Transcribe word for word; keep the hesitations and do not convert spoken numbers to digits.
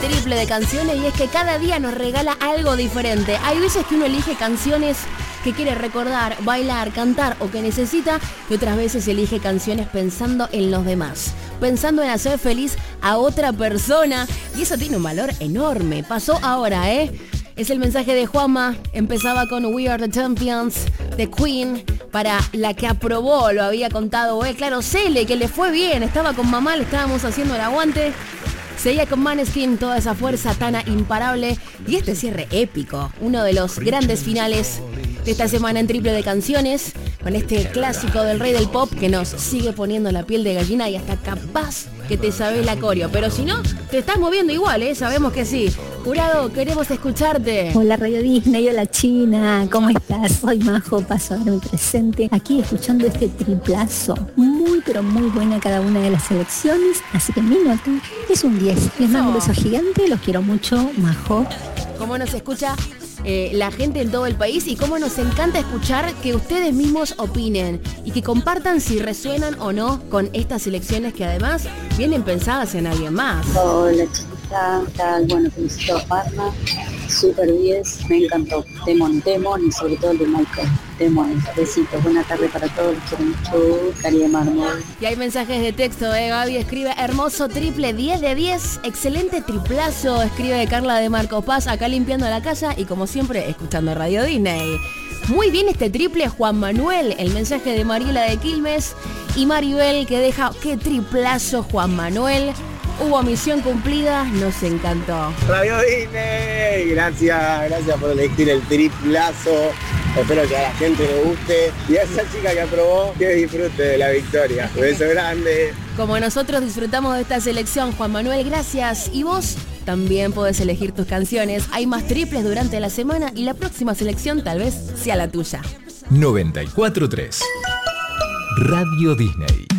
triple de canciones y es que cada día nos regala algo diferente. Hay veces que uno elige canciones que quiere recordar, bailar, cantar o que necesita, y otras veces elige canciones pensando en los demás, pensando en hacer feliz a otra persona, y eso tiene un valor enorme. Pasó ahora, ¿eh? Es el mensaje de Juanma. Empezaba con We Are the Champions, de Queen, para la que aprobó, lo había contado él. Claro, Cele, que le fue bien, estaba con mamá, le estábamos haciendo el aguante. Seguía con Maneskin, toda esa fuerza tan imparable. Y este cierre épico, uno de los grandes finales de esta semana en triple de canciones, con este clásico del rey del pop que nos sigue poniendo la piel de gallina y hasta capaz que te sabés la coreo. Pero si no, te estás moviendo igual, ¿eh? Sabemos que sí. Jurado, queremos escucharte. Hola Radio Disney, hola China, ¿cómo estás? Soy Majo, paso a ver mi presente aquí escuchando este triplazo. Muy pero muy buena cada una de las selecciones, así que mi nota es un diez. Les mando un beso gigante, los quiero mucho, Majo. ¿Cómo nos escucha eh, la gente en todo el país? Y cómo nos encanta escuchar que ustedes mismos opinen y que compartan si resuenan o no con estas selecciones que además vienen pensadas en alguien más. Hola chiquita, tal, bueno, felicito a Parma, super diez, me encantó, Temón, Temón y sobre todo el de Michael, Temón, besitos, buena tarde para todos, los quiero mucho, Cari de Mármol. Y hay mensajes de texto, eh, Gaby escribe, hermoso triple, diez de diez, excelente triplazo, escribe Carla de Marcos Paz, acá limpiando la casa y como siempre escuchando Radio Disney. Muy bien este triple, Juan Manuel, el mensaje de Mariela de Quilmes y Maribel que deja, qué triplazo Juan Manuel. Hubo misión cumplida, nos encantó. Radio Disney, gracias, gracias por elegir el triplazo. Espero que a la gente le guste y a esa chica que aprobó que disfrute de la victoria. Un beso grande. Como nosotros disfrutamos de esta selección, Juan Manuel, gracias. Y vos también podés elegir tus canciones. Hay más triples durante la semana y la próxima selección tal vez sea la tuya. noventa y cuatro punto tres Radio Disney.